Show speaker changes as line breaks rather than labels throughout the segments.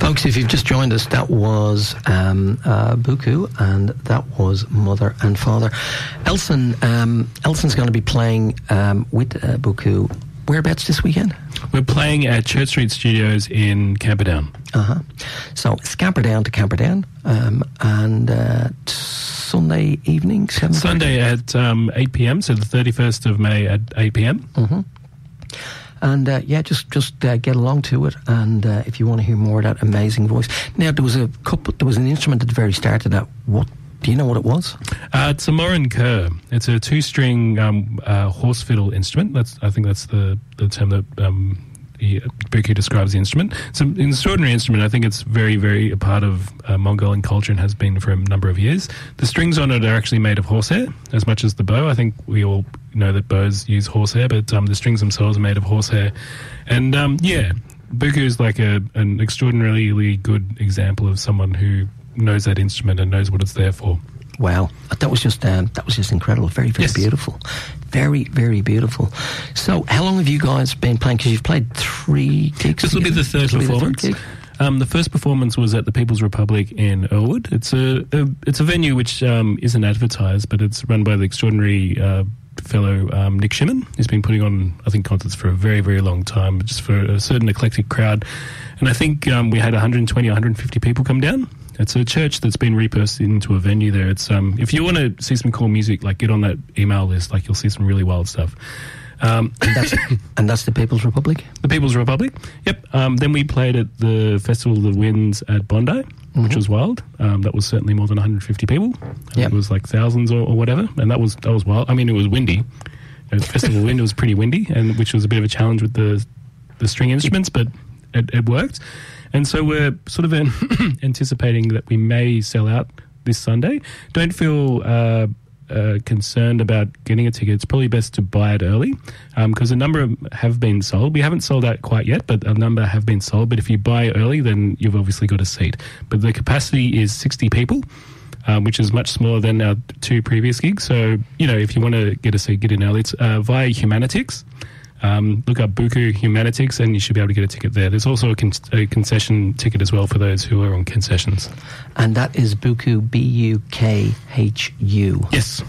Folks, if you've just joined us, that was Buku, and that was Mother and Father. Elson's going to be playing with Buku. Whereabouts this weekend?
We're playing at Church Street Studios in Camperdown.
So it's Camperdown to Camperdown, and Sunday evening, 7:30?
Sunday at 8 p.m, so the 31st of May at 8 p.m.
Mm-hmm. And just get along to it. And if you want to hear more of that amazing voice, now there was an instrument at the very start of that. What do you know what it was?
It's a Morin Kerr. It's a 2-string horse fiddle instrument. I think that's the term that Buku describes the instrument. It's an extraordinary instrument. I think it's very, very a part of Mongolian culture and has been for a number of years. The strings on it are actually made of horsehair, as much as the bow. I think we all know that bows use horsehair, but the strings themselves are made of horsehair. And Buku is like an extraordinarily good example of someone who knows that instrument and knows what it's there for.
Wow, that was just incredible. Very, very beautiful. Very, very beautiful. So, how long have you guys been playing? Because you've played 3 gigs.
This will be the third performance. The first performance was at the People's Republic in Earlwood. It's a venue which isn't advertised, but it's run by the extraordinary fellow Nick Shimon, who's been putting on, I think, concerts for a very, very long time, just for a certain eclectic crowd. And I think we had 120 or 150 people come down. It's a church that's been repurposed into a venue there. It's if you want to see some cool music, like get on that email list. Like you'll see some really wild stuff.
And that's the People's Republic?
The People's Republic, yep. Then we played at the Festival of the Winds at Bondi, which was wild. That was certainly more than 150 people. It was like thousands or whatever, and that was wild. I mean, it was windy. The Festival of Wind was pretty windy, and which was a bit of a challenge with the string instruments, but it worked. And so we're sort of anticipating that we may sell out this Sunday. Don't feel concerned about getting a ticket. It's probably best to buy it early because a number have been sold. We haven't sold out quite yet, but a number have been sold. But if you buy early, then you've obviously got a seat. But the capacity is 60 people, which is much smaller than our 2 previous gigs. So, if you want to get a seat, get in early. It's via Humanitix. Look up Buku Humanitix and you should be able to get a ticket there. There's also a concession ticket as well for those who are on concessions.
And that is Buku, Bukhu.
Yes.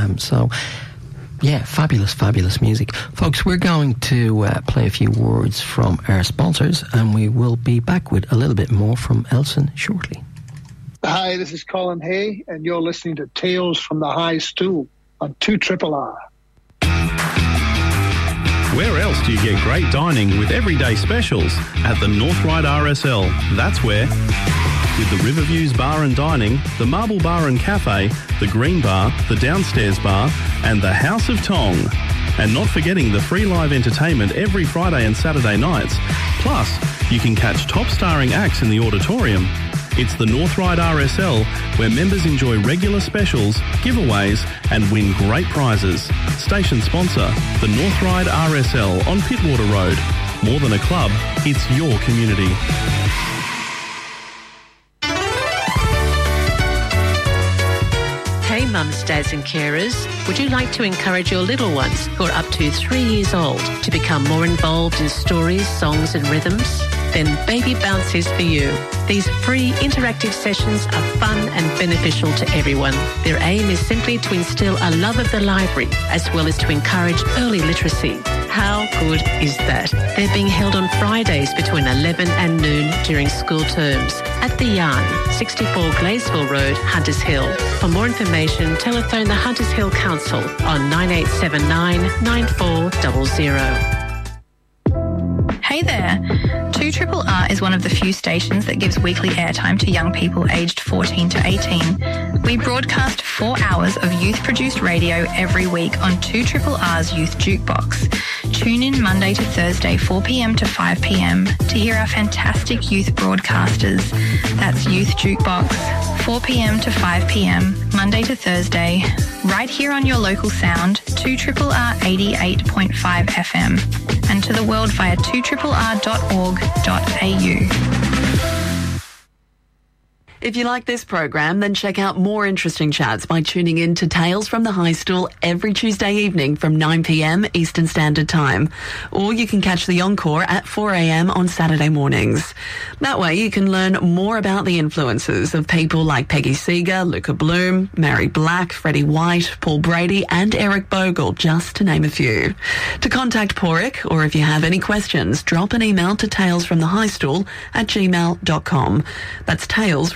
Fabulous, fabulous music. Folks, we're going to play a few words from our sponsors and we will be back with a little bit more from Elson shortly.
Hi, this is Colin Hay and you're listening to Tales from the High Stool on 2RRR.
Where else do you get great dining with everyday specials? At the North Ryde RSL, that's where. With the Riverviews Bar and Dining, the Marble Bar and Cafe, the Green Bar, the Downstairs Bar, and the House of Tong. And not forgetting the free live entertainment every Friday and Saturday nights. Plus, you can catch top starring acts in the auditorium. It's the North Ryde RSL, where members enjoy regular specials, giveaways, and win great prizes. Station sponsor, the North Ryde RSL on Pittwater Road. More than a club, it's your community.
Hey mums, dads and carers, would you like to encourage your little ones who are up to 3 years old to become more involved in stories, songs and rhythms? Then Baby Bounce is for you. These free interactive sessions are fun and beneficial to everyone. Their aim is simply to instill a love of the library as well as to encourage early literacy. How good is that? They're being held on Fridays between 11 and noon during school terms at The Yarn, 64 Glazeville Road, Hunters Hill. For more information, telephone the Hunters Hill Council on 9879 9400.
Hey there! 2RRR is one of the few stations that gives weekly airtime to young people aged 14 to 18. We broadcast 4 hours of youth-produced radio every week on 2RRR's Youth Jukebox. Tune in Monday to Thursday, 4 p.m. to 5 p.m. to hear our fantastic youth broadcasters. That's Youth Jukebox, 4 p.m. to 5 p.m, Monday to Thursday, right here on your local sound, 2RRR 88.5 FM, and to the world via 2RRR.org.au.
If you like this program, then check out more interesting chats by tuning in to Tales from the High Stool every Tuesday evening from 9 p.m. Eastern Standard Time. Or you can catch the encore at 4 a.m. on Saturday mornings. That way you can learn more about the influences of people like Peggy Seeger, Luca Bloom, Mary Black, Freddie White, Paul Brady and Eric Bogle, just to name a few. To contact Porrick, or if you have any questions, drop an email to talesfromthehighstool@gmail.com. That's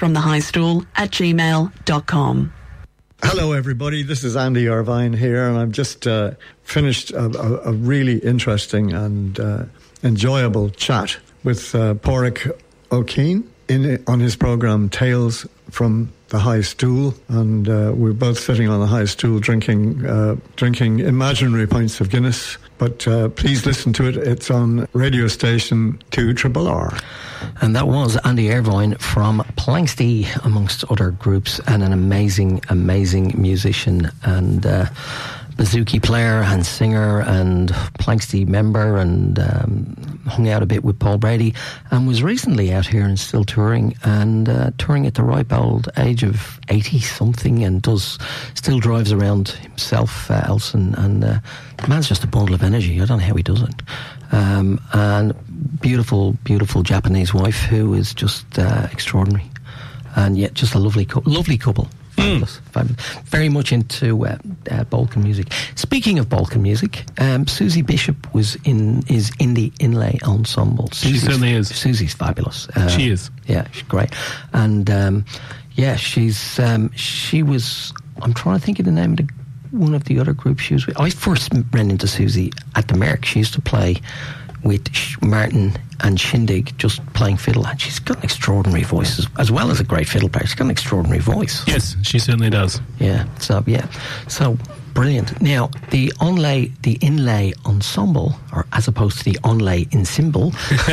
talesfromthehighstool@gmail.com.
Hello, everybody. This is Andy Irvine here, and I've just finished a really interesting and enjoyable chat with Porrick O'Kane on his programme Tales from the High Stool, and we're both sitting on the high stool drinking imaginary pints of Guinness. But please listen to it. It's on radio station 2RRR.
And that was Andy Irvine from Planxty, amongst other groups, and an amazing, amazing musician and bouzouki player and singer and Planxty member, and hung out a bit with Paul Brady, and was recently out here and still touring, and touring at the ripe old age of 80-something, and still drives around himself, Elson, and the man's just a bundle of energy. I don't know how he does it. And beautiful, beautiful Japanese wife who is just extraordinary, and yet just a lovely couple. Fabulous, fabulous. Very much into Balkan music. Speaking of Balkan music, Susie Bishop is in the Inlay Ensemble.
She certainly is.
Susie's fabulous.
She is.
Yeah, she's great. And she was. I'm trying to think of the name of one of the other groups she was with. I first ran into Susie at the Merck. She used to play with Martin and Shindig, just playing fiddle, and she's got an extraordinary voice as well as a great fiddle player. She's got an extraordinary voice.
Yes, she certainly does.
So brilliant. Now the Inlay Ensemble, or as opposed to the Onlay Ensemble,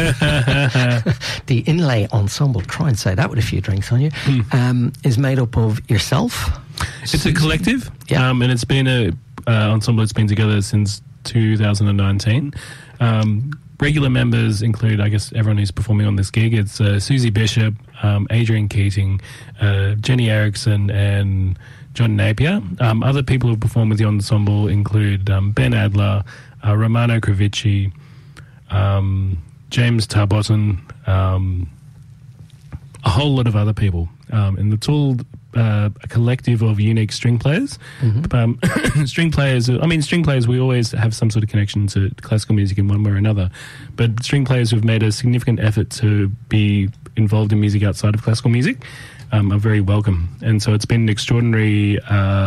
the Inlay Ensemble. Try and say that with a few drinks on you. Is made up of yourself.
It's a collective, and it's been an ensemble that's been together since 2019. Regular members include, I guess, everyone who's performing on this gig. It's Susie Bishop, Adrian Keating, Jenny Erickson, and John Napier. Other people who perform with the ensemble include Ben Adler, Romano Cravici, James Tarbotton, a whole lot of other people. And it's all a collective of unique string players. String players, we always have some sort of connection to classical music in one way or another, but string players who've made a significant effort to be involved in music outside of classical music are very welcome. And so it's been an extraordinary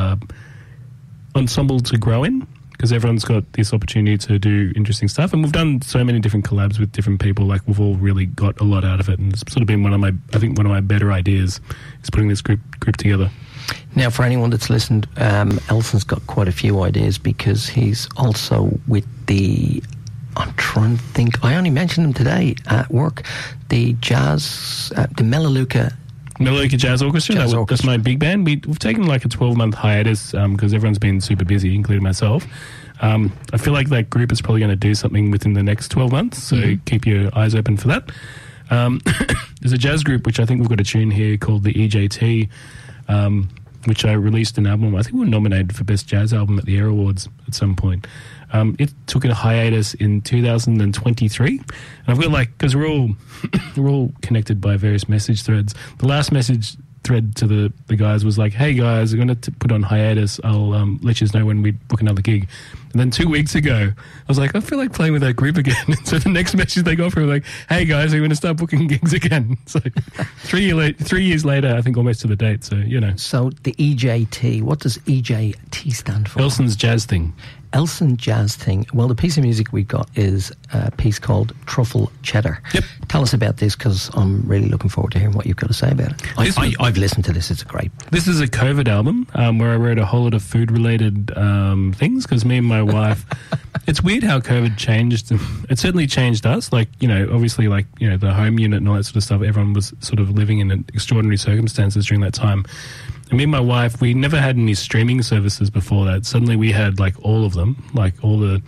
ensemble to grow in, because everyone's got this opportunity to do interesting stuff. And we've done so many different collabs with different people. Like, we've all really got a lot out of it. And it's sort of been one of my better ideas is putting this group together.
Now, for anyone that's listened, Elson's got quite a few ideas, because he's also with I'm trying to think, I only mentioned him today at work, the jazz, the Melaleuca
Jazz Orchestra. That's my big band. We've taken like a 12-month hiatus because everyone's been super busy, including myself. I feel like that group is probably going to do something within the next 12 months, so keep your eyes open for that. There's a jazz group, which I think we've got a tune here called the EJT, which I released an album. I think we were nominated for Best Jazz Album at the Air Awards at some point. It took a hiatus in 2023, and I've got because we're all connected by various message threads. The last message thread to the guys was like, "Hey guys, I'm going to put on hiatus. I'll let you know when we book another gig." And then 2 weeks ago, I was like, I feel like playing with that group again. And so the next message they got from me was like, "Hey guys, are you going to start booking gigs again?" So 3 years later, I think almost to the date. So
So the EJT, what does EJT stand for?
Elson's Jazz Thing.
Elson Jazz Thing. Well, the piece of music we got is a piece called Truffle Cheddar.
Yep.
Tell us about this, because I'm really looking forward to hearing what you've got to say about it. I've listened to this. It's great.
This is a COVID album where I wrote a whole lot of food-related things, because me and my wife... It's weird how COVID changed. It certainly changed us. Obviously, the home unit and all that sort of stuff, everyone was sort of living in extraordinary circumstances during that time. And me and my wife, we never had any streaming services before that. Suddenly we had all of them, all the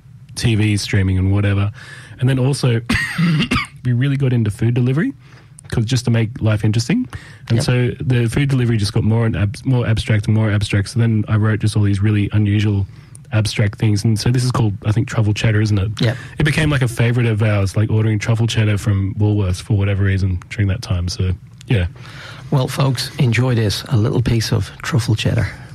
TV streaming and whatever. And then also we really got into food delivery, just to make life interesting. And so the food delivery just got more abstract and more abstract. So then I wrote just all these really unusual abstract things. And so this is called, I think, truffle cheddar, isn't it?
Yeah.
It became like a favourite of ours, like ordering truffle cheddar from Woolworths for whatever reason during that time. So, yeah.
Well, folks, enjoy this, a little piece of truffle cheddar.